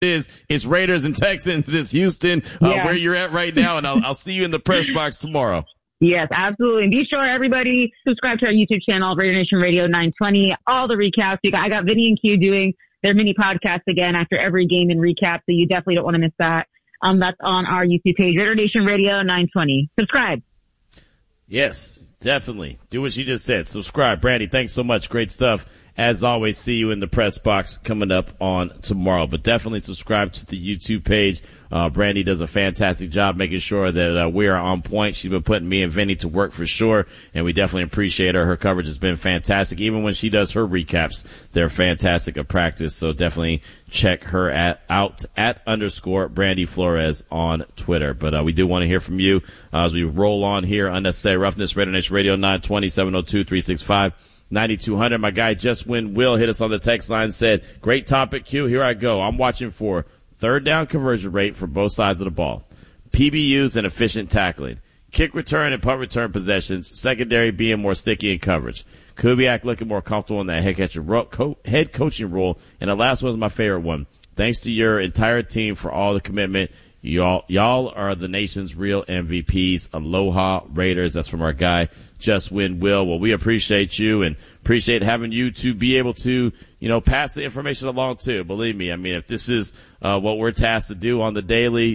It's Raiders and Texans. It's Houston, where you're at right now. And I'll see you in the press box tomorrow. Yes, absolutely. And be sure, everybody, subscribe to our YouTube channel, Raider Nation Radio 920. All the recaps. I got Vinny and Q doing their mini podcast again after every game and recap. So you definitely don't want to miss that. That's on our YouTube page, Raider Nation Radio 920. Subscribe. Yes, definitely. Do what she just said. Subscribe. Brandy, thanks so much. Great stuff. As always, see you in the press box coming up on tomorrow. But definitely subscribe to the YouTube page. Brandy does a fantastic job making sure that we are on point. She's been putting me and Vinny to work for sure, and we definitely appreciate her. Her coverage has been fantastic. Even when she does her recaps, they're fantastic at practice. So definitely check her out at _Brandy Flores on Twitter. But we do want to hear from you as we roll on here. Unnecessary Roughness, Raider Nation Radio 920 702-365. 9200. My guy Just Win Will hit us on the text line, said, great topic, Q. Here I go. I'm watching for third down conversion rate for both sides of the ball, PBUs and efficient tackling, kick return and punt return possessions, secondary being more sticky in coverage, Kubiak looking more comfortable in that head coaching role, and the last one is my favorite one. Thanks to your entire team for all the commitment. Y'all are the nation's real MVPs. Aloha Raiders. That's from our guy, Just Win Will. Well, we appreciate you and appreciate having you to be able to, pass the information along too. Believe me. I mean, if this is, what we're tasked to do on the daily,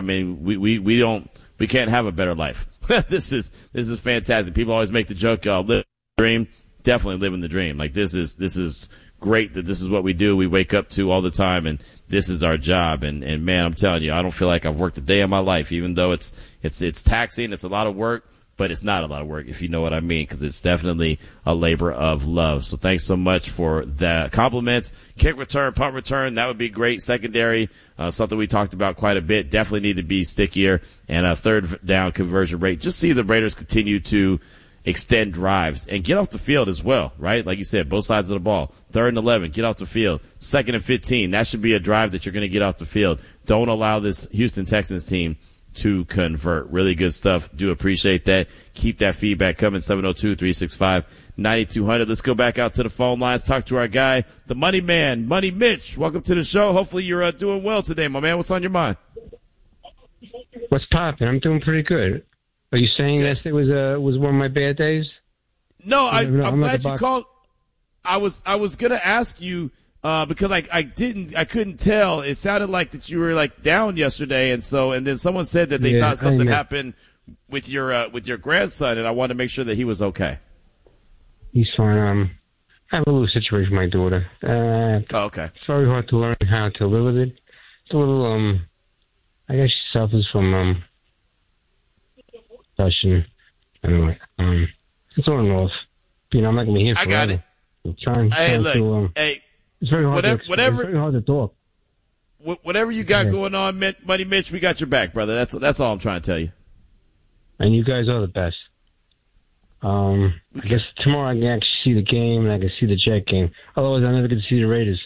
we can't have a better life. This is fantastic. People always make the joke, live the dream. Definitely living the dream. Like this is great that this is what we do. We wake up to all the time, and this is our job. And man, I'm telling you, I don't feel like I've worked a day in my life, even though it's taxing. It's a lot of work, but it's not a lot of work, if you know what I mean, because it's definitely a labor of love. So thanks so much for the compliments. Kick return, punt return, that would be great. Secondary, something we talked about quite a bit. Definitely need to be stickier. And a third down conversion rate. Just see the Raiders continue to extend drives and get off the field as well, right? Like you said, both sides of the ball. 3rd and 11, get off the field. 2nd and 15, that should be a drive that you're going to get off the field. Don't allow this Houston Texans team to convert. Really good stuff. Do appreciate that. Keep that feedback coming. 702-365-9200. Let's go back out to the phone lines. Talk to our guy, the Money Man, Money Mitch. Welcome to the show. Hopefully you're doing well today, my man. What's on your mind? What's poppin'? I'm doing pretty good. Are you saying yesterday was one of my bad days? No, I'm glad you called. I was gonna ask you because I couldn't tell. It sounded like that you were like down yesterday, and then someone said that they thought something happened with your grandson, and I wanted to make sure that he was okay. He's fine. I have a little situation with my daughter. Okay. It's very hard to learn how to live with it. It's a little I guess she suffers from depression. Anyway, it's on and off. I'm not gonna be here forever. I got it. I'm trying to, it's very hard it's very hard to talk. Whatever you got going on, Money Mitch, we got your back, brother. That's all I'm trying to tell you. And you guys are the best. I guess tomorrow I can actually see the game and I can see the Jet game. Otherwise, I never get to see the Raiders.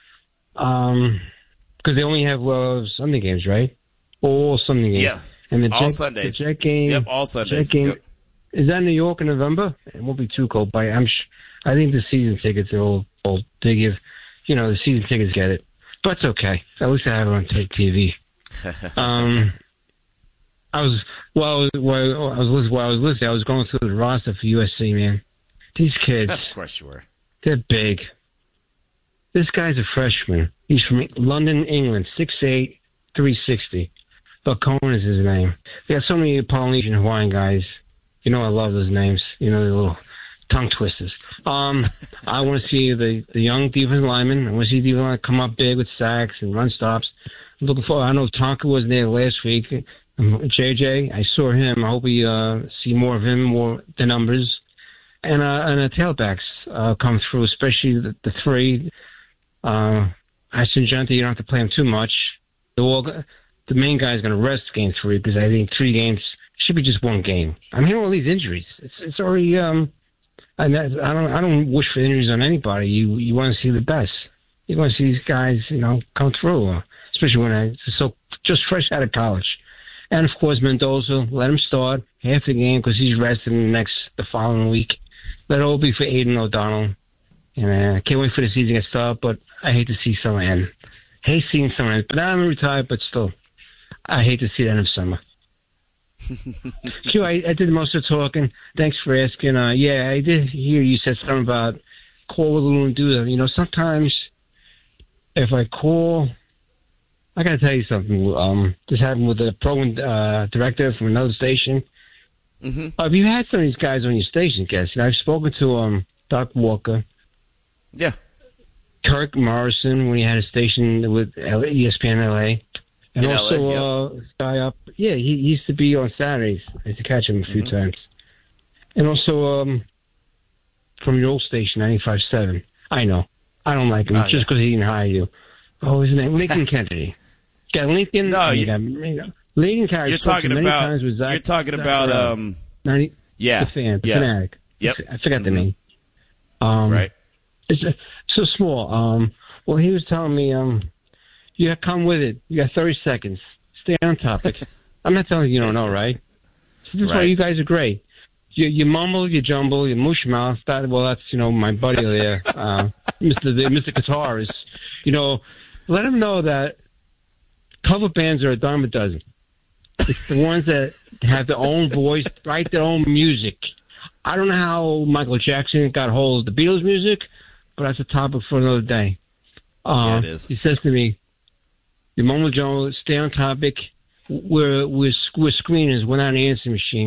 Because they only have Sunday games, right? All Sunday games. Yeah. And all Sundays. The Jet game. Yep, all Sundays. Jet game, is that in New York in November? It won't be too cold, but I think the season tickets are all they give. The season tickets get it, but it's okay. At least I have it on TV. While I was listening, I was going through the roster for USC. Man, these kids. Of course you were. They're big. This guy's a freshman. He's from London, England. 6'8", 360. Bacone is his name. They got so many Polynesian Hawaiian guys. I love those names. The little tongue twisters. I want to see the young defensive lineman. I want to see defensive lineman come up big with sacks and run stops. I'm looking forward. I know Tonka was there last week. JJ, I saw him. I hope we see more of him, more the numbers. And the tailbacks come through, especially the three. Ashton Junta, you don't have to play him too much. The main guy is going to rest game 3 because I think 3 games should be just 1 game. I'm hearing all these injuries. It's already. I don't wish for injuries on anybody. You want to see the best. You want to see these guys, come through, especially when they're so just fresh out of college. And of course, Mendoza, let him start half the game because he's resting the following week. Let it all be for Aiden O'Donnell. And I can't wait for the season to start, but I hate to see someone end. hate seeing someone. But I'm retired, but still, I hate to see that in the summer. Q, I did most of the talking. Thanks for asking. Yeah, I did hear you said something about call with Lou and do that. You know, sometimes if I call, I got to tell you something. This happened with a program director from another station. Mm-hmm. Have you had some of these guys on your station, guys? I've spoken to Doc Walker. Yeah. Kirk Morrison, when he had a station with ESPN LA. And in also, LA, this guy up, yeah, he used to be on Saturdays. I used to catch him a few times. And also, from your old station, 95.7. I know. I don't like him just because he didn't hire you. Oh, his name? Lincoln Kennedy. Got Lincoln. No, Lincoln Kennedy. You're talking about, the fanatic. Yep. I forgot the name. Right. It's so small. Well, he was telling me, you got to come with it. You got 30 seconds. Stay on topic. I'm not telling you don't know, right? So this is why you guys are great. You mumble, you jumble, you mush mouth. That's my buddy there, Mr. Guitarist. Let him know that cover bands are a dime a dozen. It's the ones that have their own voice, write their own music. I don't know how Michael Jackson got hold of the Beatles music, but that's a topic for another day. It is. He says to me, "You mumble jumble, stay on topic. We're screeners. We're not an answering machine.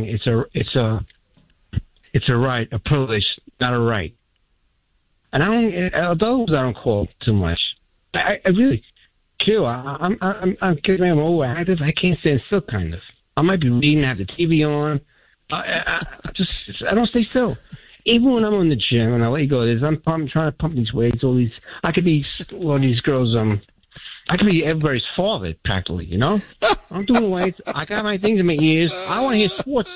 It's a right, a privilege, not a right." And although I don't call too much, I really, Q, I'm overactive. I can't stand still, kind of. I might be reading, have the TV on. I don't stay still. Even when I'm in the gym and I let you go, I'm trying to pump these weights. I could be one of these girls. I could be everybody's father practically. I'm doing weights. I got my things in my ears. I want to hear sports.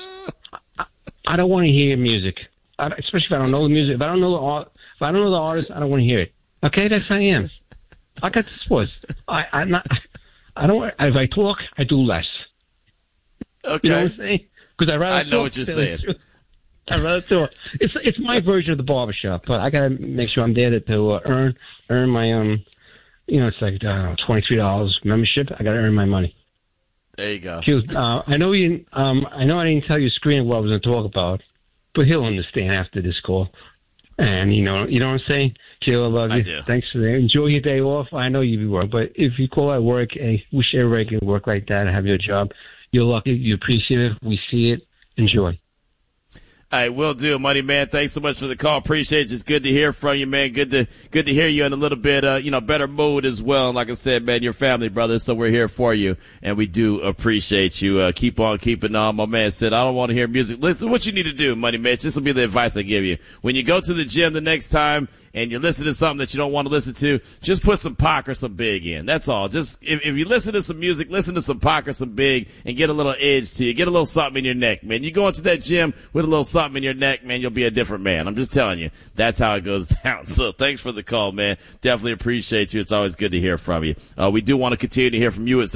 I don't want to hear music, especially if I don't know the music. If I don't know the artist, I don't want to hear it. Okay, that's how I am. I got the sports. I don't. If I talk, I do less. Okay. You know what I'm saying? Because I know what you're saying. I'd rather talk. It's my version of the barbershop, but I gotta make sure I'm there to earn my it's like $23 membership. I gotta earn my money. There you go. I know I didn't tell you screen what I was going to talk about, but he'll understand after this call. And you know what I'm saying? Q, I love you. I do. Thanks for that. Enjoy your day off. I know you be work, but if you call at work, wish everybody can work like that and have your job. You're lucky. You appreciate it. We see it. Enjoy. All right, will do, Money Man. Thanks so much for the call. Appreciate it. It's good to hear from you, man. Good to hear you in a little bit, better mood as well. And like I said, man, your family, brother, so we're here for you, and we do appreciate you. Keep on keeping on. My man said, I don't want to hear music. Listen, what you need to do, Money Man, this will be the advice I give you. When you go to the gym the next time and you're listening to something that you don't want to listen to, just put some Pac or some Big in. That's all. Just if you listen to some music, listen to some Pac or some Big and get a little edge to you. Get a little something in your neck, man. You go into that gym with a little something in your neck, man, you'll be a different man. I'm just telling you. That's how it goes down. So thanks for the call, man. Definitely appreciate you. It's always good to hear from you. We do want to continue to hear from you at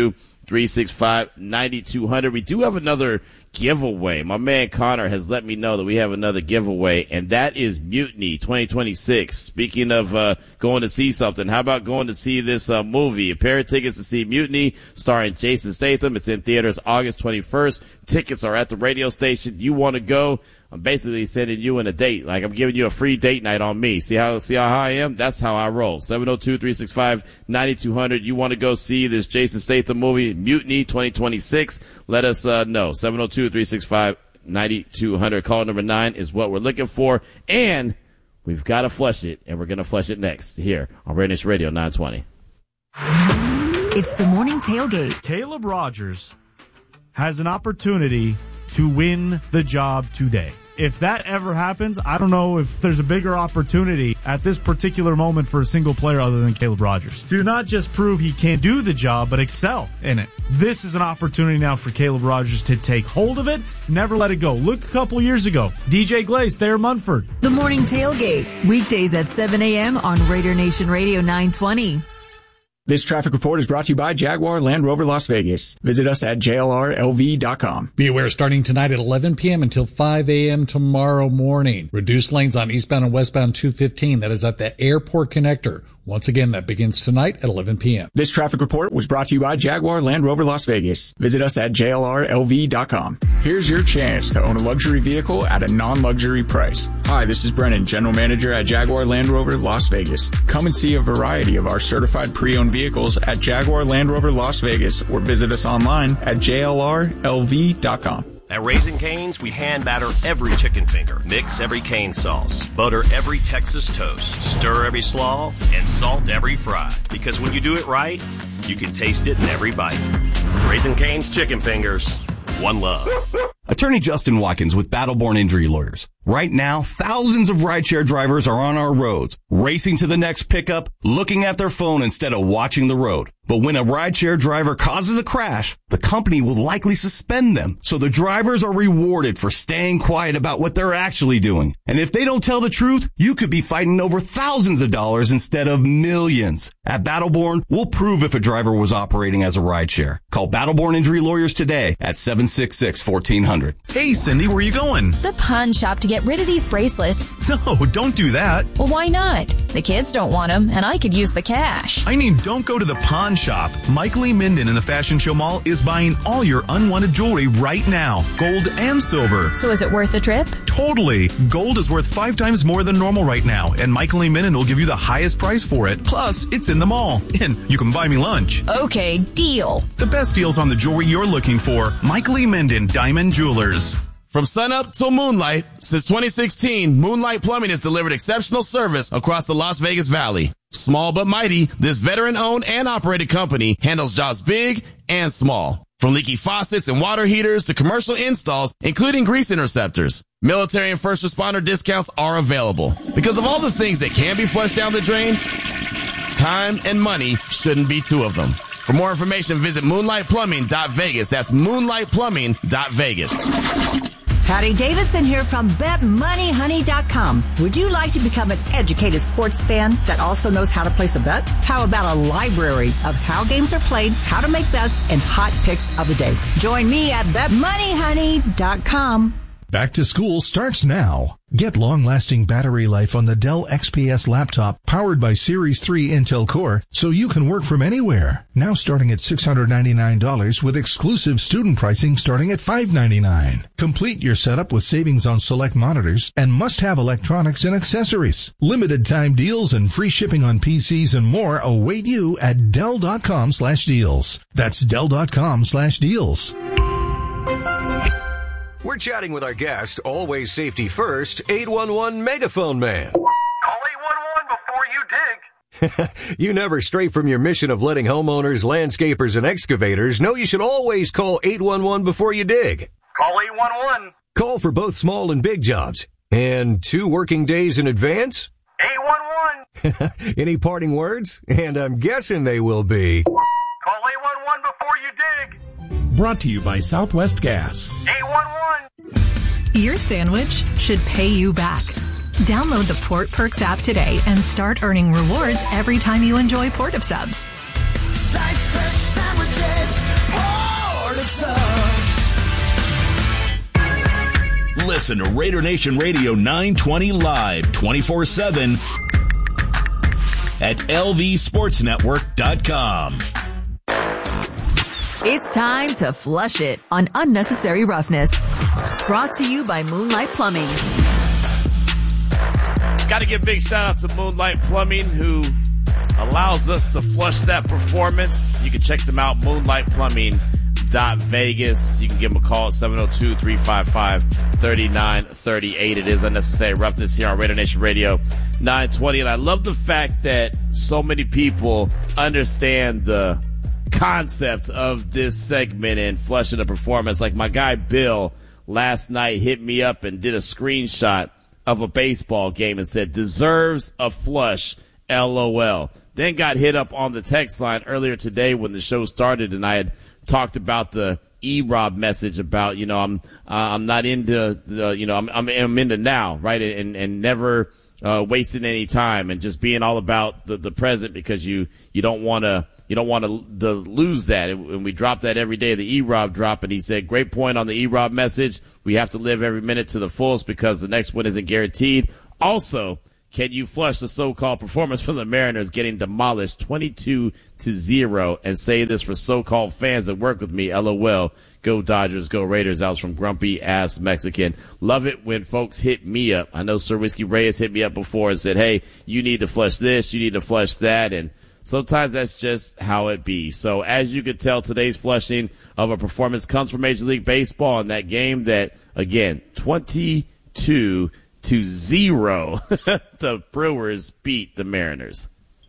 702-365-9200. We do have another giveaway. My man Connor has let me know that we have another giveaway, and that is Mutiny 2026. Speaking of going to see something, how about going to see this movie? A pair of tickets to see Mutiny starring Jason Statham. It's in theaters August 21st. Tickets are at the radio station. You want to go? I'm basically sending you in a date. Like I'm giving you a free date night on me. See how I am? That's how I roll. 702-365-9200. You want to go see this Jason Statham movie, Mutiny 2026? Let us know. 702-365-9200. Call number 9 is what we're looking for. And we've got to flush it, and we're going to flush it next here on Radio Nation Radio 920. It's the morning tailgate. Caleb Rogers has an opportunity to win the job today. If that ever happens, I don't know if there's a bigger opportunity at this particular moment for a single player other than Caleb Rogers. To not just prove he can do the job, but excel in it. This is an opportunity now for Caleb Rogers to take hold of it, never let it go. Look a couple years ago, DJ Glaze, Thayer Munford. The morning tailgate, weekdays at 7 a.m. on Raider Nation Radio 920. This traffic report is brought to you by Jaguar Land Rover Las Vegas. Visit us at jlrlv.com. Be aware, starting tonight at 11 p.m. until 5 a.m. tomorrow morning. Reduced lanes on eastbound and westbound 215. That is at the airport connector. Once again, that begins tonight at 11 p.m. This traffic report was brought to you by Jaguar Land Rover Las Vegas. Visit us at jlrlv.com. Here's your chance to own a luxury vehicle at a non-luxury price. Hi, this is Brennan, General Manager at Jaguar Land Rover Las Vegas. Come and see a variety of our certified pre-owned vehicles at Jaguar Land Rover Las Vegas or visit us online at jlrlv.com. At Raising Cane's, we hand batter every chicken finger, mix every cane sauce, butter every Texas toast, stir every slaw, and salt every fry. Because when you do it right, you can taste it in every bite. Raising Cane's Chicken Fingers. One love. Attorney Justin Watkins with Battleborn Injury Lawyers. Right now, thousands of rideshare drivers are on our roads, racing to the next pickup, looking at their phone instead of watching the road. But when a rideshare driver causes a crash, the company will likely suspend them. So the drivers are rewarded for staying quiet about what they're actually doing. And if they don't tell the truth, you could be fighting over thousands of dollars instead of millions. At Battleborn, we'll prove if a driver was operating as a rideshare. Call Battleborn Injury Lawyers today at 766-1400. Hey, Cindy, where are you going? The pawn shop to get rid of these bracelets. No, don't do that. Well, why not? The kids don't want them, and I could use the cash. I mean, don't go to the pawn shop. Mike Lee Minden in the Fashion Show Mall is buying all your unwanted jewelry right now, gold and silver. So is it worth the trip? Totally. Gold is worth 5 times more than normal right now, and Mike Lee Minden will give you the highest price for it. Plus, it's in the mall, and you can buy me lunch. Okay, deal. The best deals on the jewelry you're looking for. Mike Lee Minden, Diamond Jewelers. From sunup till moonlight, since 2016, Moonlight Plumbing has delivered exceptional service across the Las Vegas Valley. Small but mighty, this veteran-owned and operated company handles jobs big and small. From leaky faucets and water heaters to commercial installs, including grease interceptors. Military and first responder discounts are available. Because of all the things that can be flushed down the drain, time and money shouldn't be two of them. For more information, visit moonlightplumbing.vegas. That's moonlightplumbing.vegas. Patty Davidson here from BetMoneyHoney.com. Would you like to become an educated sports fan that also knows how to place a bet? How about a library of how games are played, how to make bets, and hot picks of the day? Join me at BetMoneyHoney.com. Back to school starts now. Get long-lasting battery life on the Dell XPS laptop powered by Series 3 Intel Core so you can work from anywhere. Now starting at $699 with exclusive student pricing starting at $599. Complete your setup with savings on select monitors and must-have electronics and accessories. Limited time deals and free shipping on PCs and more await you at Dell.com/deals. That's Dell.com/deals. We're chatting with our guest, always safety first, 811 Megaphone Man. Call 811 before you dig. You never stray from your mission of letting homeowners, landscapers, and excavators know you should always call 811 before you dig. Call 811. Call for both small and big jobs. And 2 working days in advance? 811. Any parting words? And I'm guessing they will be... Call 811 before you dig. Brought to you by Southwest Gas. 811. Your sandwich should pay you back. Download the Port Perks app today and start earning rewards every time you enjoy Port of Subs. Slice fresh sandwiches, Port of Subs. Listen to Raider Nation Radio 920 live 24/7 at lvsportsnetwork.com. It's time to flush it on Unnecessary Roughness. Brought to you by Moonlight Plumbing. Got to give a big shout out to Moonlight Plumbing, who allows us to flush that performance. You can check them out, moonlightplumbing.vegas. You can give them a call at 702-355-3938. It is Unnecessary Roughness here on Raider Nation Radio 920. And I love the fact that so many people understand the concept of this segment and flushing a performance. Like my guy Bill last night hit me up and did a screenshot of a baseball game and said, deserves a flush, LOL. Then got hit up on the text line earlier today when the show started, and I had talked about the E-Rob message about, I'm not into the, I'm into now, right? And never wasting any time and just being all about the present, because you don't want to lose that. And we drop that every day, the E-Rob drop. And he said, great point on the E-Rob message. We have to live every minute to the fullest because the next one isn't guaranteed. Also, Can you flush the so-called performance from the Mariners getting demolished 22-0 and say this for so-called fans that work with me? LOL. Go Dodgers, go Raiders. That was from Grumpy Ass Mexican. Love it when folks hit me up. I know Sir Whiskey Reyes hit me up before and said, hey, you need to flush this, you need to flush that, and sometimes that's just how it be. So as you could tell, today's flushing of a performance comes from Major League Baseball in that game that, again, 22-0, the Brewers beat the Mariners.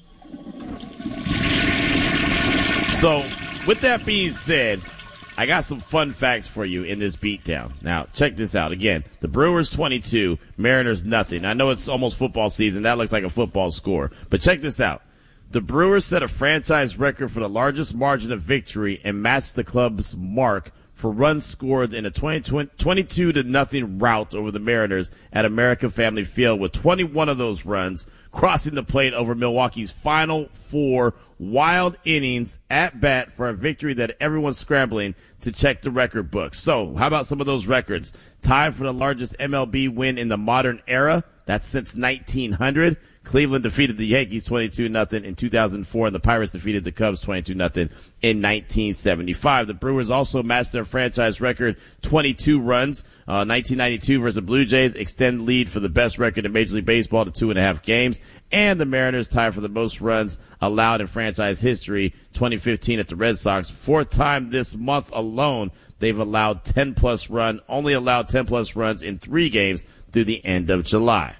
So with that being said, I got some fun facts for you in this beatdown. Now, check this out. Again, the Brewers 22, Mariners nothing. I know it's almost football season. That looks like a football score. But check this out. The Brewers set a franchise record for the largest margin of victory and matched the club's mark for runs scored in a 22-0 rout over the Mariners at American Family Field, with 21 of those runs crossing the plate over Milwaukee's final 4 wild innings at bat for a victory that everyone's scrambling to check the record book. So how about some of those records? Tied for the largest MLB win in the modern era. That's since 1900. Cleveland defeated the Yankees 22-0 in 2004, and the Pirates defeated the Cubs 22-0 in 1975. The Brewers also matched their franchise record 22 runs. 1992 versus the Blue Jays extend lead for the best record in Major League Baseball to 2.5 games. And the Mariners tied for the most runs allowed in franchise history, 2015 at the Red Sox. 4th time this month alone, they've allowed 10-plus run, only allowed 10-plus runs in 3 games through the end of July.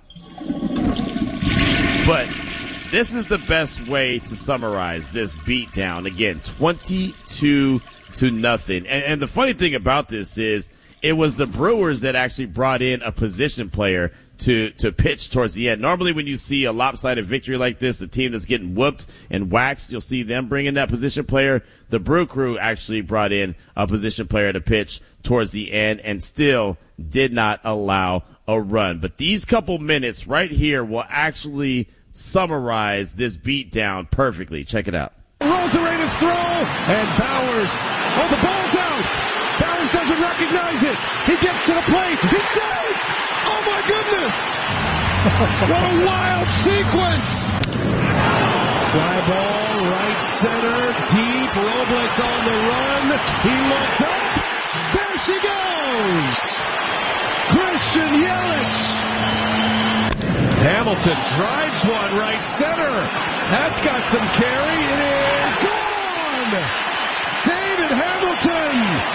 But this is the best way to summarize this beatdown. Again, 22-0. And the funny thing about this is it was the Brewers that actually brought in a position player to pitch towards the end. Normally when you see a lopsided victory like this, a team that's getting whooped and waxed, you'll see them bring in that position player. The Brew Crew actually brought in a position player to pitch towards the end and still did not allow a run. But these couple minutes right here will actually summarize this beatdown perfectly. Check it out. Rosarita's throw, and Bowers. Oh, the ball's out. Bowers doesn't recognize it. He gets to the plate. He's safe. Oh, my goodness. What a wild sequence. Fly ball, right center, deep. Robles on the run. He looks up. There she goes. Christian Yelich. Hamilton drives one right center. That's got some carry. It is gone. David Hamilton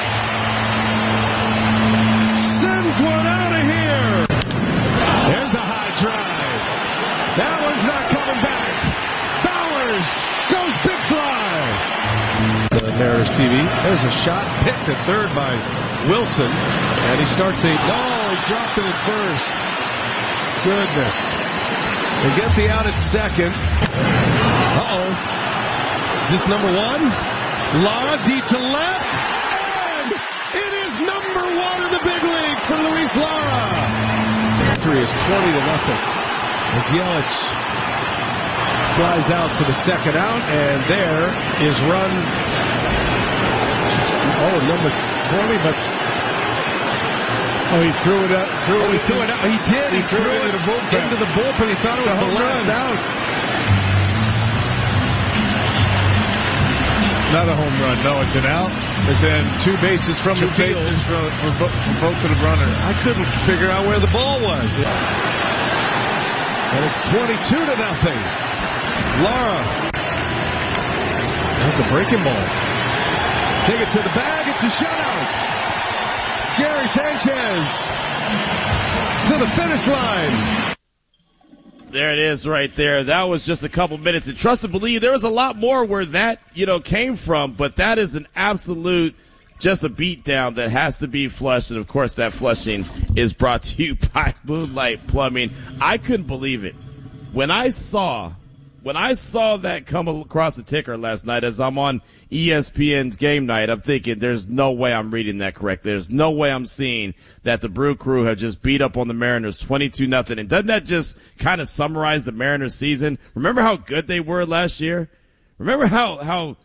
sends one out of here. There's a high drive. That one's not coming back. Bowers goes big fly. The Mariners TV. There's a shot picked at third by Wilson. And he starts he dropped it at first. Goodness. They get the out at second. Uh-oh. Is this number 1? Lara deep to left. And it is number 1 in the big leagues for Luis Lara. Victory is 20-0. As Yelich flies out for the second out. And there is run. Oh, number 20, but... Oh, he threw it up. He threw it up. He did. He threw it into the bullpen. He thought it was the last out. Not a home run. No, it's an out. But then 2 bases from the field from both of the runners. I couldn't figure out where the ball was. And it's 22-0. Lara. That's a breaking ball. Take it to the bag. It's a shutout. Gary Sanchez to the finish line. There it is right there. That was just a couple minutes. And trust and believe, there was a lot more where that, came from. But that is an absolute, just a beatdown that has to be flushed. And, of course, that flushing is brought to you by Moonlight Plumbing. I couldn't believe it. When I saw that come across the ticker last night as I'm on ESPN's game night, I'm thinking there's no way I'm reading that correctly. There's no way I'm seeing that the Brew Crew have just beat up on the Mariners 22-0. And doesn't that just kind of summarize the Mariners season? Remember how good they were last year? Remember how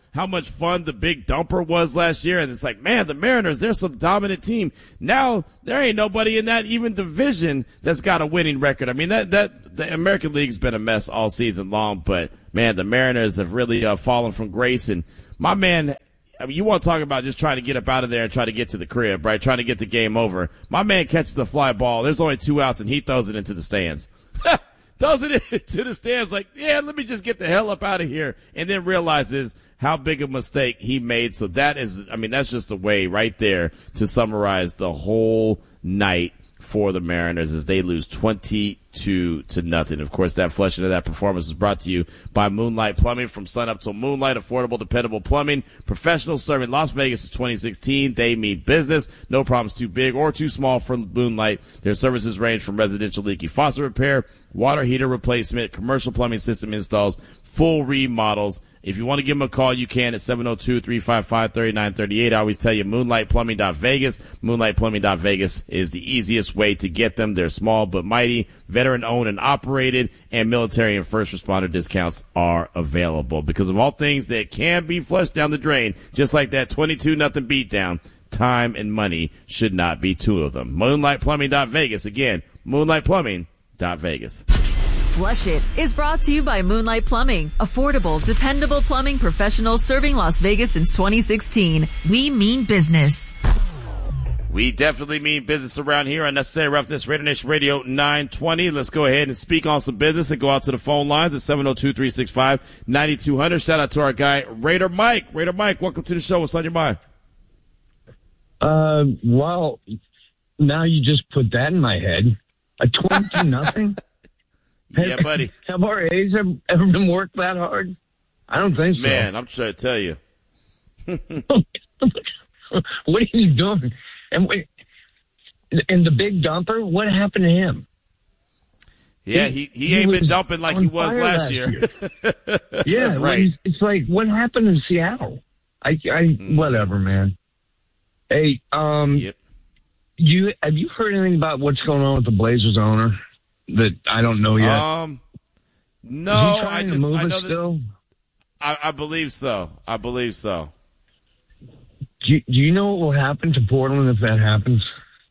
how much fun the big dumper was last year. And it's like, man, the Mariners, they're some dominant team. Now there ain't nobody in that even division that's got a winning record. I mean, that the American League's been a mess all season long, but man, the Mariners have really fallen from grace. And my man, I mean, you want to talk about just trying to get up out of there and try to get to the crib, right? Trying to get the game over. My man catches the fly ball. There's only 2 outs and he throws it into the stands. Throws it into the stands like, yeah, let me just get the hell up out of here. And then realizes how big a mistake he made. So that is, I mean, that's just a way right there to summarize the whole night for the Mariners as they lose 22-0. Of course, that fleshing of that performance is brought to you by Moonlight Plumbing. From sun up till moonlight, affordable, dependable plumbing. Professional serving Las Vegas since 2016. They mean business. No problems too big or too small for Moonlight. Their services range from residential leaky faucet repair, water heater replacement, commercial plumbing system installs, full remodels. If you want to give them a call, you can at 702-355-3938. I always tell you, moonlightplumbing.vegas. Moonlightplumbing.vegas is the easiest way to get them. They're small but mighty, veteran-owned and operated, and military and first responder discounts are available. Because of all things that can be flushed down the drain, just like that 22-0 beatdown, time and money should not be two of them. Moonlightplumbing.vegas. Again, moonlightplumbing.vegas. Flush It is brought to you by Moonlight Plumbing. Affordable, dependable plumbing professionals serving Las Vegas since 2016. We mean business. We definitely mean business around here. Unnecessary Roughness, Raider Nation Radio 920. Let's go ahead and speak on some business and go out to the phone lines at 702-365-9200. Shout out to our guy, Raider Mike. Raider Mike, welcome to the show. What's on your mind? Well, now you just put that in my head. A 22-0? Yeah, buddy. Have our A's ever been worked that hard? I don't think so. Man, I'm trying to tell you. What are you doing? And the big dumper, what happened to him? Yeah, he ain't been dumping like he was last year. Yeah, right. It's like, what happened in Seattle? Whatever, man. Hey, yep. Have you heard anything about what's going on with the Blazers owner that I don't know yet? No, I know still? I believe so. I believe so. Do you know what will happen to Portland if that happens?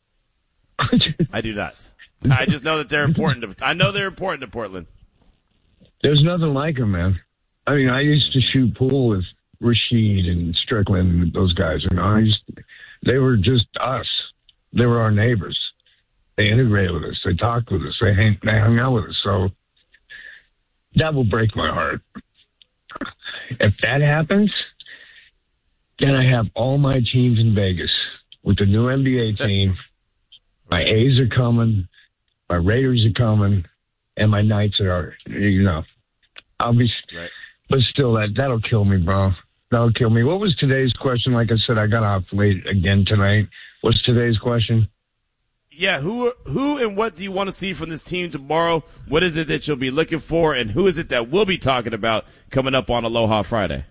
I do not. I just know that they're important. I know they're important to Portland. There's nothing like them, man. I mean, I used to shoot pool with Rashid and Strickland and those guys. They were just us. They were our neighbors. They integrated with us. They talked with us. They hung out with us. So that will break my heart. If that happens, then I have all my teams in Vegas with the new NBA team. My A's are coming. My Raiders are coming. And my Knights are, I'll be, right. But still, that'll kill me, bro. That'll kill me. What was today's question? Like I said, I got off late again tonight. What's today's question? Yeah, who and what do you want to see from this team tomorrow? What is it that you'll be looking for, and who is it that we'll be talking about coming up on Aloha Friday?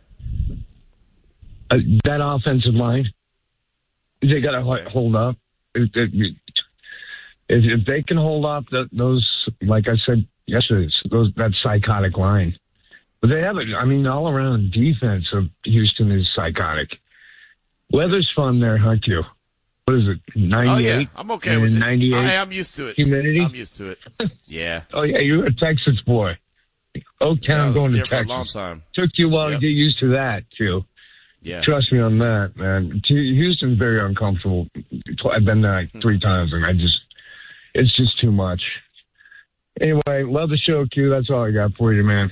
That offensive line, they got to hold up. If they can hold up those, like I said yesterday, that psychotic line. But they have it. I mean, all around defense of Houston is psychotic. Weather's fun there, huh, Q? What is it, 98? Oh, yeah. I'm okay with it. 98? I'm used to it. Humidity? I'm used to it. Yeah. Oh, yeah, you're a Texas boy. Oaktown going to Texas. For a long time. Took you a while to get used to that, Q. Yeah. Trust me on that, man. Houston's very uncomfortable. I've been there like 3 times, and it's just too much. Anyway, love the show, Q. That's all I got for you, man.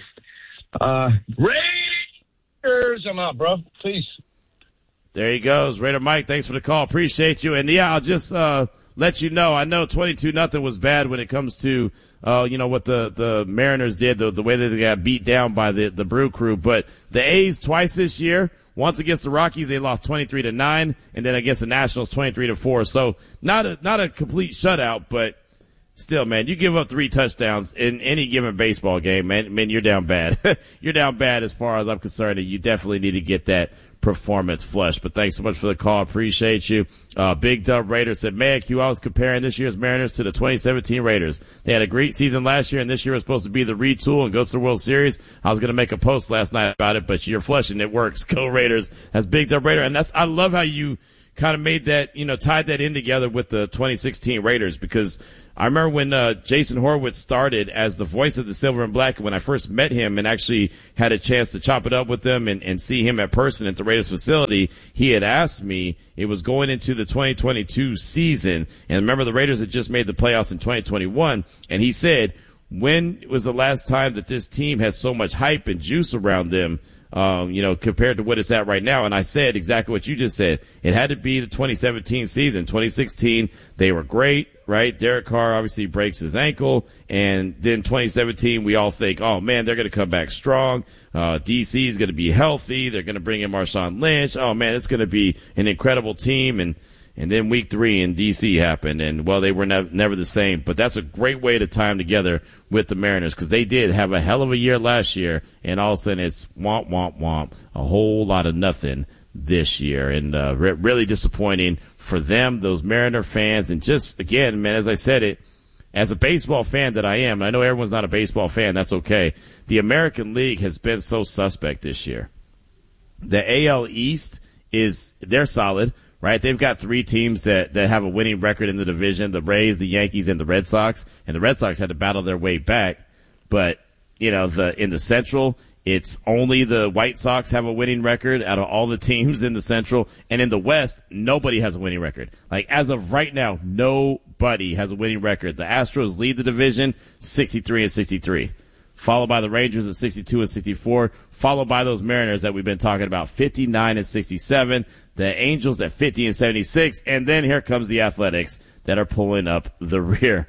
Raiders, I'm out, bro. Peace. There he goes. Raider Mike, thanks for the call. Appreciate you. And, yeah, I'll just let you know, I know 22-0 was bad when it comes to, what the Mariners did, the way that they got beat down by the Brew Crew. But the A's twice this year, once against the Rockies, they lost 23-9, and then against the Nationals 23-4. So not a complete shutout, but still, man, you give up 3 touchdowns in any given baseball game, man, you're down bad. You're down bad as far as I'm concerned, and you definitely need to get that performance flush. But thanks so much for the call. Appreciate you. Big Dub Raider said, man, Q, I was comparing this year's Mariners to the 2017 Raiders. They had a great season last year, and this year was supposed to be the retool and go to the World Series. I was going to make a post last night about it, but you're flushing. It works. Go Raiders. That's Big Dub Raider. And I love how you kind of made that, tied that in together with the 2016 Raiders, because I remember when Jason Horowitz started as the voice of the Silver and Black, when I first met him and actually had a chance to chop it up with him and see him at person at the Raiders facility, he had asked me, it was going into the 2022 season, and remember the Raiders had just made the playoffs in 2021, and he said, when was the last time that this team had so much hype and juice around them, compared to what it's at right now? And I said exactly what you just said. It had to be the 2017 season. 2016, they were great, right? Derek Carr obviously breaks his ankle. And then 2017, we all think, oh, man, they're going to come back strong. DC is going to be healthy. They're going to bring in Marshawn Lynch. Oh, man, it's going to be an incredible team. And then week 3 in D.C. happened, and, well, they were never the same. But that's a great way to tie them together with the Mariners, because they did have a hell of a year last year, and all of a sudden it's womp, womp, womp, a whole lot of nothing this year. And really disappointing for them, those Mariner fans. And just, again, man, as I said it, as a baseball fan that I am, and I know everyone's not a baseball fan, that's okay, the American League has been so suspect this year. The AL East they're solid. Right, they've got 3 teams that have a winning record in the division: the Rays, the Yankees, and the Red Sox. And the Red Sox had to battle their way back. But in the Central, it's only the White Sox have a winning record out of all the teams in the Central. And in the West, nobody has a winning record. Like, as of right now, nobody has a winning record. The Astros lead the division, 63-63. Followed by the Rangers at 62-64. Followed by those Mariners that we've been talking about, 59-67. The Angels at 50-76, and then here comes the Athletics that are pulling up the rear,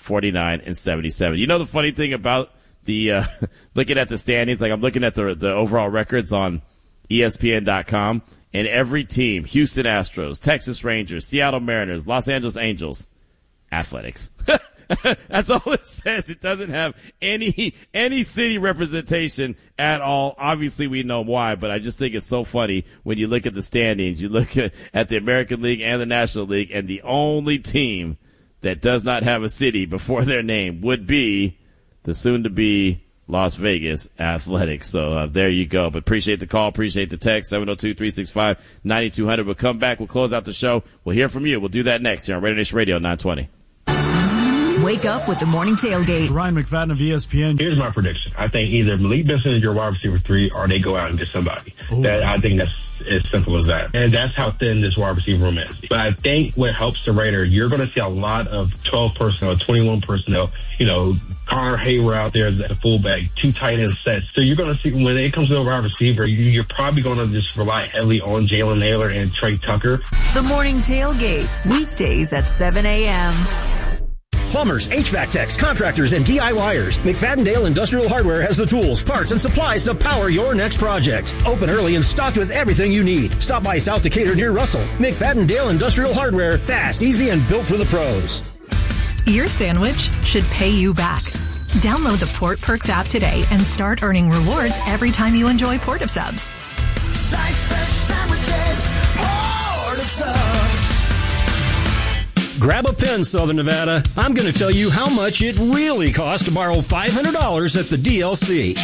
49-77. You know the funny thing about the looking at the standings, like I'm looking at the overall records on ESPN.com, and every team: Houston Astros, Texas Rangers, Seattle Mariners, Los Angeles Angels, Athletics. That's all it says. It doesn't have any city representation at all. Obviously, we know why, but I just think it's so funny when you look at the standings. You look at the American League and the National League, and the only team that does not have a city before their name would be the soon-to-be Las Vegas Athletics. So there you go. But appreciate the call. Appreciate the text. 702-365-9200. We'll come back. We'll close out the show. We'll hear from you. We'll do that next here on Raider Nation Radio 920. Wake up with the morning tailgate. Ryan McFadden of ESPN. Here's my prediction. I think either Malik Benson is your wide receiver 3, or they go out and get somebody. I think that's as simple as that. And that's how thin this wide receiver room is. But I think what helps the Raiders, you're going to see a lot of 12 personnel, 21 personnel. Connor Hayward out there as a fullback, 2 tight end sets. So you're going to see when it comes to a wide receiver, you're probably going to just rely heavily on Jalen Naylor and Trey Tucker. The morning tailgate, weekdays at 7 a.m. Plumbers, HVAC techs, contractors, and DIYers. McFadden Industrial Hardware has the tools, parts, and supplies to power your next project. Open early and stocked with everything you need. Stop by South Decatur near Russell. McFadden Industrial Hardware. Fast, easy, and built for the pros. Your sandwich should pay you back. Download the Port Perks app today and start earning rewards every time you enjoy Port of Subs. Slice fresh sandwiches, Port of Subs. Grab a pen, Southern Nevada. I'm going to tell you how much it really costs to borrow $500 at the DLC.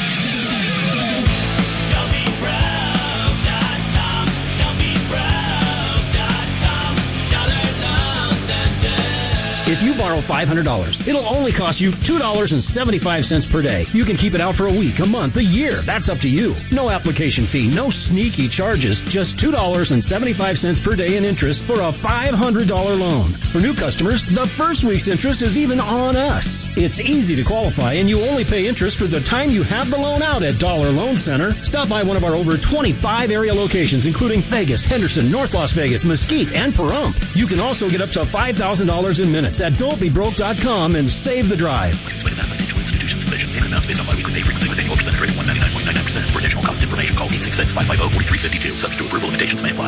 If you borrow $500, it'll only cost you $2.75 per day. You can keep it out for a week, a month, a year. That's up to you. No application fee, no sneaky charges, just $2.75 per day in interest for a $500 loan. For new customers, the first week's interest is even on us. It's easy to qualify, and you only pay interest for the time you have the loan out at Dollar Loan Center. Stop by one of our over 25 area locations, including Vegas, Henderson, North Las Vegas, Mesquite, and Pahrump. You can also get up to $5,000 in minutes at don'tbebroke.com and save the drive. Payment amount based on biweekly pay frequency with annual percentage rate of 199.99%. For additional cost information, call 866-550-4352. Subject to approval, limitations may apply.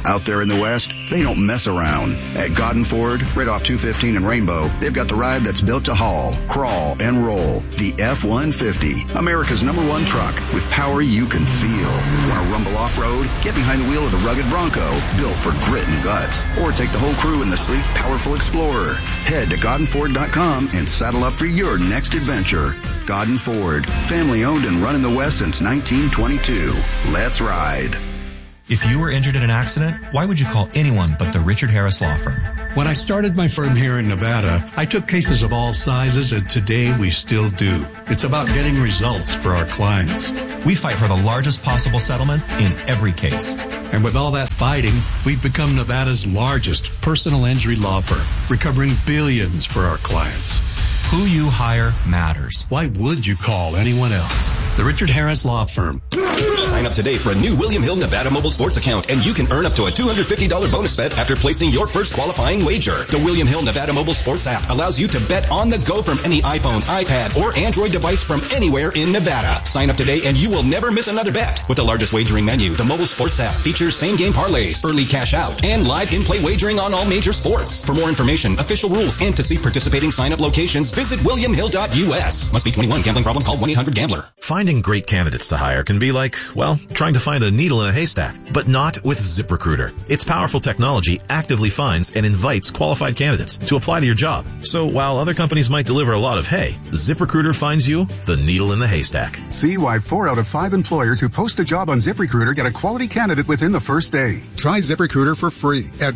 Out there in the West, they don't mess around. At Godden Ford, right off 215 and Rainbow, they've got the ride that's built to haul, crawl, and roll. The F-150, America's #1 truck with power you can feel. Want to rumble off-road? Get behind the wheel of the rugged Bronco, built for grit and guts. Or take the whole crew in the sleek, powerful Explorer. Head to GoddenFord.com and saddle up for your next adventure. Godden Ford, family owned and run in the West since 1922. Let's ride. If you were injured in an accident, why would you call anyone but the Richard Harris Law Firm? When I started my firm here in Nevada, I took cases of all sizes, and today we still do. It's about getting results for our clients. We fight for the largest possible settlement in every case. And with all that fighting, we've become Nevada's largest personal injury law firm, recovering billions for our clients. Who you hire matters. Why would you call anyone else? The Richard Harris Law Firm. Sign up today for a new William Hill Nevada Mobile Sports account, and you can earn up to a $250 bonus bet after placing your first qualifying wager. The William Hill Nevada Mobile Sports app allows you to bet on the go from any iPhone, iPad, or Android device from anywhere in Nevada. Sign up today and you will never miss another bet. With the largest wagering menu, the mobile sports app features same-game parlays, early cash out, and live in-play wagering on all major sports. For more information, official rules, and to see participating sign-up locations, visit WilliamHill.us. Must be 21. Gambling problem? Call 1-800-GAMBLER. Finding great candidates to hire can be like, well, trying to find a needle in a haystack, but not with ZipRecruiter. Its powerful technology actively finds and invites qualified candidates to apply to your job. So while other companies might deliver a lot of hay, ZipRecruiter finds you the needle in the haystack. See why 4 out of 5 employers who post a job on ZipRecruiter get a quality candidate within the first day. Try ZipRecruiter for free at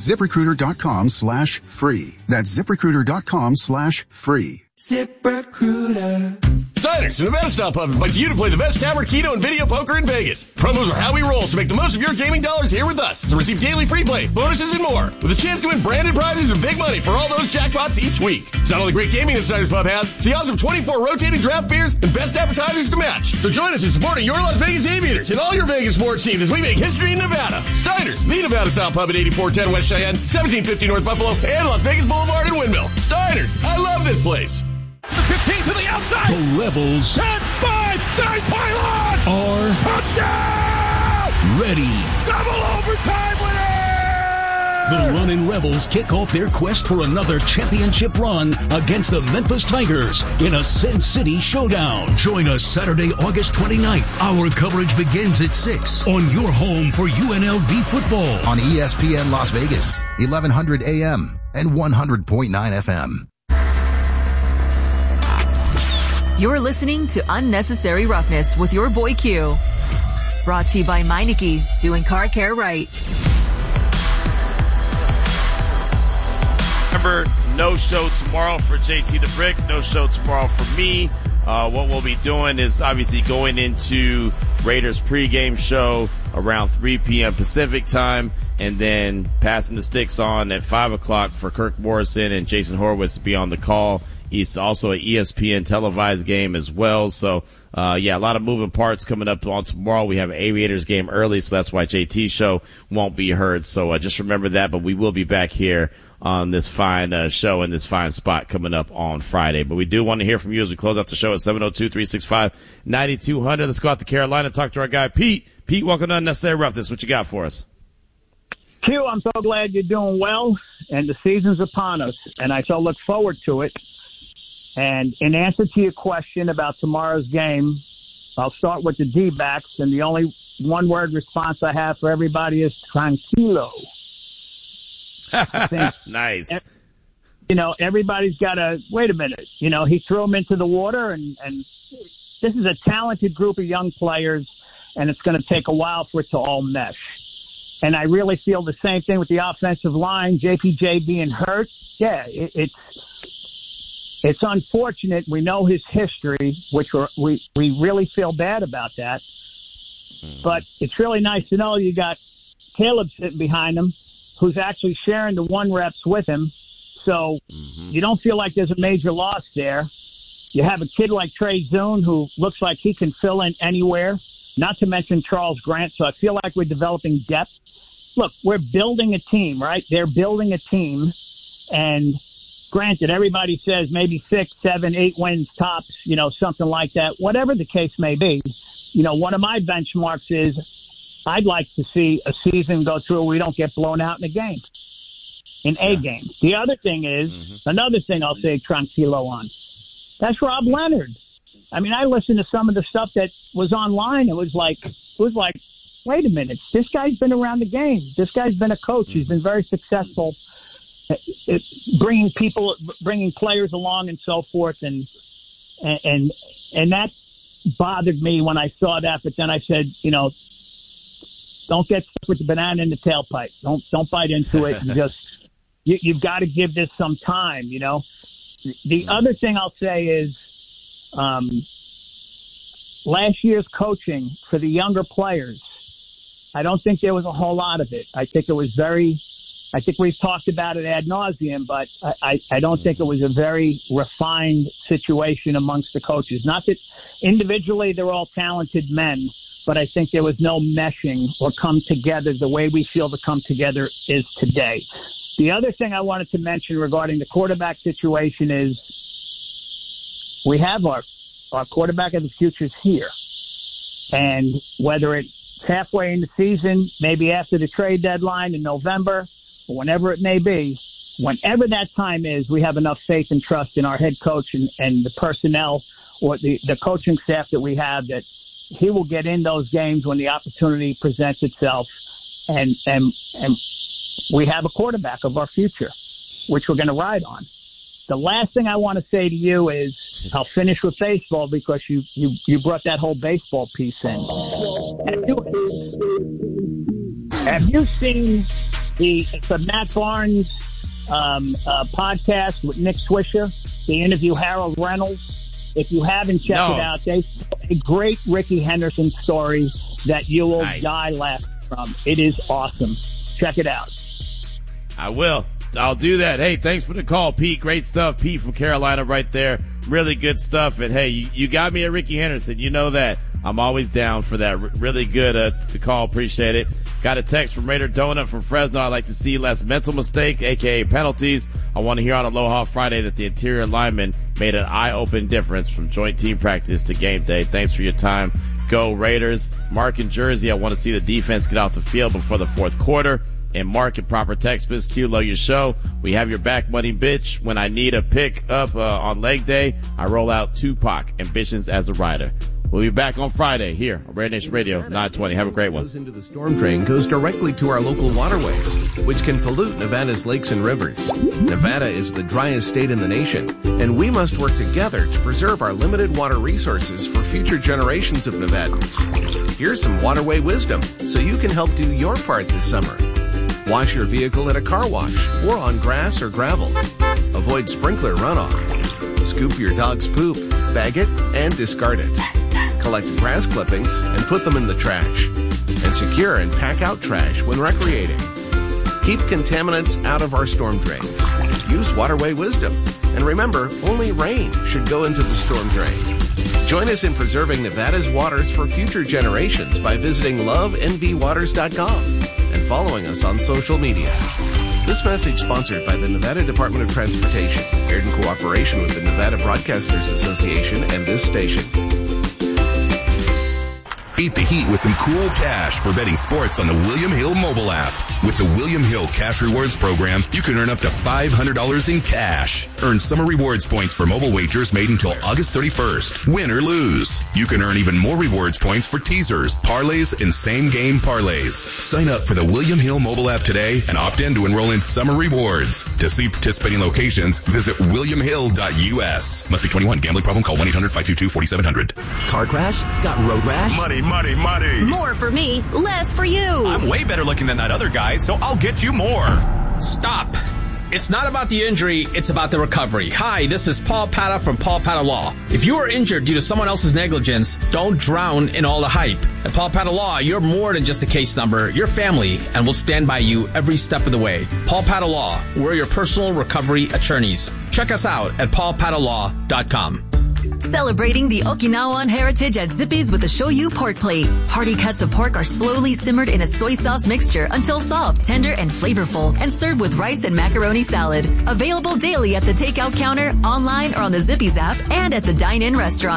ZipRecruiter.com/free. That's ZipRecruiter.com/free. ZipRecruiter. Steiner's, the Nevada Style Pub, invites you to play the best Tavern Keto and video poker in Vegas. Promos are how we roll, so make the most of your gaming dollars here with us to receive daily free play, bonuses, and more, with a chance to win branded prizes and big money for all those jackpots each week. It's not only great gaming that Steiner's Pub has, it's the awesome 24 rotating draft beers and best appetizers to match. So join us in supporting your Las Vegas Aviators and all your Vegas sports teams as we make history in Nevada. Steiner's, the Nevada Style Pub at 8410 West Cheyenne, 1750 North Buffalo, and Las Vegas Boulevard in Windmill. Steiner's, I love this place. The 15 to the outside. The Rebels. Set by Dice Pylon. Are touchdown. Ready. Double overtime winner. The Runnin' Rebels kick off their quest for another championship run against the Memphis Tigers in a Sin City showdown. Join us Saturday, August 29th. Our coverage begins at 6 on your home for UNLV football. On ESPN Las Vegas, 1100 AM and 100.9 FM. You're listening to Unnecessary Roughness with your boy Q. Brought to you by Meineke, doing car care right. Remember, no show tomorrow for JT the Brick, no show tomorrow for me. What we'll be doing is obviously going into Raiders pregame show around 3 p.m. Pacific time, and then passing the sticks on at 5 o'clock for Kirk Morrison and Jason Horowitz to be on the call. It's also an ESPN televised game as well. So, a lot of moving parts coming up on tomorrow. We have an Aviators game early, so that's why JT's show won't be heard. So, just remember that, but we will be back here on this fine show in this fine spot coming up on Friday. But we do want to hear from you as we close out the show at 702-365-9200. Let's go out to Carolina and talk to our guy, Pete. Pete, welcome to Unnecessary Roughness. What you got for us? Q, I'm so glad you're doing well, and the season's upon us, and I so look forward to it. And in answer to your question about tomorrow's game, I'll start with the D-backs, and the only one-word response I have for everybody is tranquilo. Nice. Everybody's got to, wait a minute. He threw them into the water, and this is a talented group of young players, and it's going to take a while for it to all mesh. And I really feel the same thing with the offensive line, JPJ being hurt. Yeah, it's unfortunate. We know his history, which we really feel bad about that. But it's really nice to know you got Caleb sitting behind him, who's actually sharing the 1 reps with him. So you don't feel like there's a major loss there. You have a kid like Trey Zune who looks like he can fill in anywhere, not to mention Charles Grant. So I feel like we're developing depth. Look, we're building a team, right? They're building a team. And granted, everybody says maybe 6, 7, 8 wins tops, something like that. Whatever the case may be, one of my benchmarks is I'd like to see a season go through where we don't get blown out in a game, in a game. The other thing is, another thing I'll say tranquilo on, that's Rob Leonard. I mean, I listened to some of the stuff that was online. It was like, wait a minute, this guy's been around the game. This guy's been a coach. He's been very successful bringing players along and so forth. And that bothered me when I saw that. But then I said, don't get stuck with the banana in the tailpipe. Don't bite into it. And just you've got to give this some time. The other thing I'll say is last year's coaching for the younger players. I don't think there was a whole lot of it. I think we've talked about it ad nauseum, but I don't think it was a very refined situation amongst the coaches. Not that individually they're all talented men, but I think there was no meshing or come together the way we feel the come together is today. The other thing I wanted to mention regarding the quarterback situation is we have our quarterback of the future is here. And whether it's halfway in the season, maybe after the trade deadline in November, or whenever it may be, whenever that time is, we have enough faith and trust in our head coach and the personnel or the coaching staff that we have that he will get in those games when the opportunity presents itself. And we have a quarterback of our future, which we're going to ride on. The last thing I want to say to you is, I'll finish with baseball because you brought that whole baseball piece in. Have you seen the Matt Barnes podcast with Nick Swisher? They interview Harold Reynolds. If you haven't checked it out, they a great Ricky Henderson story that you will die laughing from. It is awesome. Check it out. I will. I'll do that. Hey, thanks for the call, Pete. Great stuff. Pete from Carolina right there. Really good stuff. And, hey, you got me at Ricky Henderson. You know that. I'm always down for that. Really good to call. Appreciate it. Got a text from Raider Donut from Fresno. I'd like to see less mental mistake, a.k.a. penalties. I want to hear on Aloha Friday that the interior lineman made an eye-opening difference from joint team practice to game day. Thanks for your time. Go Raiders. Mark in Jersey, I want to see the defense get out the field before the fourth quarter. And Mark in Proper Texas, Q, love your show. We have your back money, bitch. When I need a pick up on leg day, I roll out Tupac, Ambitions as a rider. We'll be back on Friday here on Raider Nation Radio 920. Have a great one. Into the storm drain goes directly to our local waterways, which can pollute Nevada's lakes and rivers. Nevada is the driest state in the nation, and we must work together to preserve our limited water resources for future generations of Nevadans. Here's some waterway wisdom so you can help do your part this summer. Wash your vehicle at a car wash or on grass or gravel. Avoid sprinkler runoff. Scoop your dog's poop, bag it, and discard it. Collect grass clippings and put them in the trash. And secure and pack out trash when recreating. Keep contaminants out of our storm drains. Use waterway wisdom. And remember, only rain should go into the storm drain. Join us in preserving Nevada's waters for future generations by visiting lovenvwaters.com and following us on social media. This message sponsored by the Nevada Department of Transportation, aired in cooperation with the Nevada Broadcasters Association and this station. Beat the heat with some cool cash for betting sports on the William Hill mobile app. With the William Hill Cash Rewards program, you can earn up to $500 in cash. Earn summer rewards points for mobile wagers made until August 31st. Win or lose. You can earn even more rewards points for teasers, parlays, and same-game parlays. Sign up for the William Hill mobile app today and opt in to enroll in summer rewards. To see participating locations, visit williamhill.us. Must be 21. Gambling problem? Call 1-800-522-4700. Car crash? Got road rash? Money. More for me, less for you. I'm way better looking than that other guy, so I'll get you more. Stop. It's not about the injury, it's about the recovery. Hi, this is Paul Pata from Paul Pata Law. If you are injured due to someone else's negligence, don't drown in all the hype. At Paul Pata Law, you're more than just a case number. You're family, and we'll stand by you every step of the way. Paul Pata Law, we're your personal recovery attorneys. Check us out at paulpatalaw.com. Celebrating the Okinawan heritage at Zippy's with a shoyu pork plate. Hearty cuts of pork are slowly simmered in a soy sauce mixture until soft, tender, and flavorful, and served with rice and macaroni salad. Available daily at the takeout counter, online, or on the Zippy's app, and at the dine-in restaurant.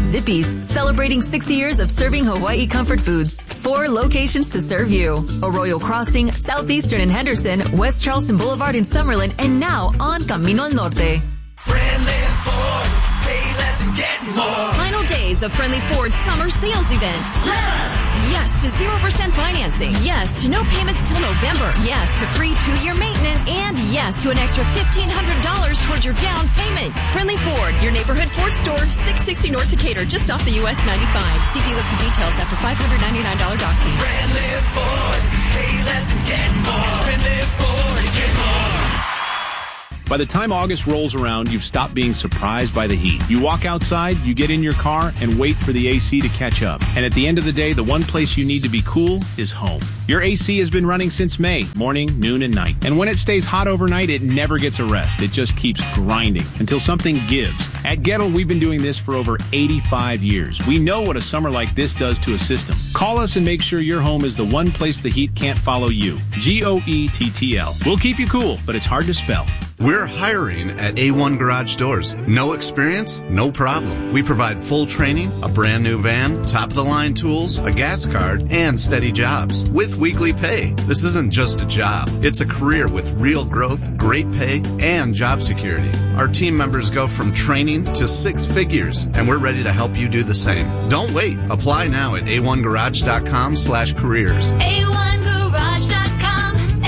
Zippy's, celebrating 60 years of serving Hawaii comfort foods. 4 locations to serve you. Arroyo Crossing, Southeastern in Henderson, West Charleston Boulevard in Summerlin, and now on Camino al Norte. Friendly Ford, pay less and get more. Final days of Friendly Ford's summer sales event. Yes to 0% financing. Yes to no payments till November. Yes to free 2-year maintenance. And yes to an extra $1,500 towards your down payment. Friendly Ford, your neighborhood Ford store, 660 North Decatur, just off the US 95. See dealer for details after $599 dock fee. Friendly Ford, pay less and get more. Friendly Ford, get more. By the time August rolls around, you've stopped being surprised by the heat. You walk outside, you get in your car, and wait for the AC to catch up. And at the end of the day, the one place you need to be cool is home. Your AC has been running since May, morning, noon, and night. And when it stays hot overnight, it never gets a rest. It just keeps grinding until something gives. At Gettle, we've been doing this for over 85 years. We know what a summer like this does to a system. Call us and make sure your home is the one place the heat can't follow you. GOETTL. We'll keep you cool, but it's hard to spell. We're hiring at A1 Garage Doors. No experience? No problem. We provide full training, a brand new van, top-of-the-line tools, a gas card, and steady jobs with weekly pay. This isn't just a job. It's a career with real growth, great pay, and job security. Our team members go from training to 6 figures, and we're ready to help you do the same. Don't wait. Apply now at a1garage.com/careers. A1garage.com.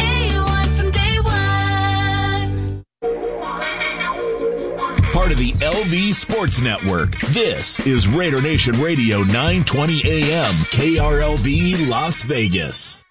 Part of the LV Sports Network. This is Raider Nation Radio 920 AM, KRLV Las Vegas.